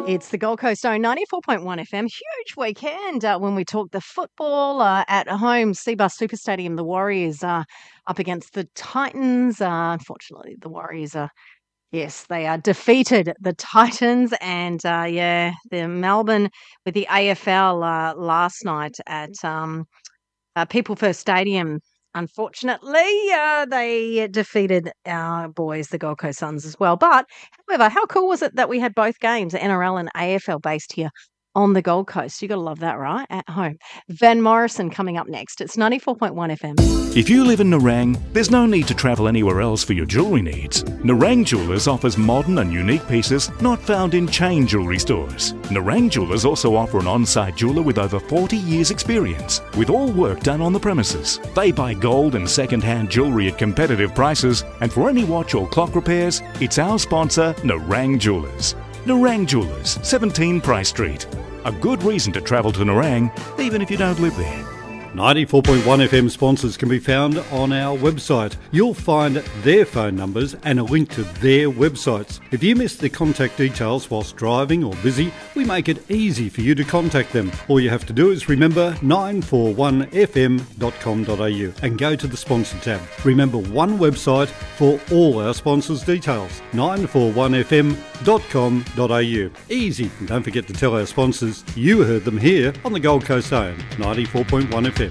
It's the Gold Coast Zone 94.1 FM. Huge weekend when we talk the football at home. Cbus Super Stadium, the Warriors are up against the Titans. Unfortunately, the Warriors are, yes, they are defeated the Titans. And the Melbourne with the AFL last night at People First Stadium. Unfortunately, they defeated our boys, the Gold Coast Suns, as well. But, however, how cool was it that we had both games, NRL and AFL, based here on the Gold Coast? You got to love that, right? At home. Van Morrison coming up next. It's 94.1 FM. If you live in Nerang, there's no need to travel anywhere else for your jewellery needs. Nerang Jewellers offers modern and unique pieces not found in chain jewellery stores. Nerang Jewellers also offer an on-site jeweller with over 40 years' experience, with all work done on the premises. They buy gold and second-hand jewellery at competitive prices, and for any watch or clock repairs, it's our sponsor, Nerang Jewellers. Nerang Jewellers, 17 Price Street. A good reason to travel to Nerang, even if you don't live there. 94.1 FM sponsors can be found on our website. You'll find their phone numbers and a link to their websites. If you miss the contact details whilst driving or busy, we make it easy for you to contact them. All you have to do is remember 941fm.com.au and go to the sponsor tab. Remember one website for all our sponsors' details, 941fm.com.au. Easy, and don't forget to tell our sponsors you heard them here on the Gold Coast Zone, 94.1 FM.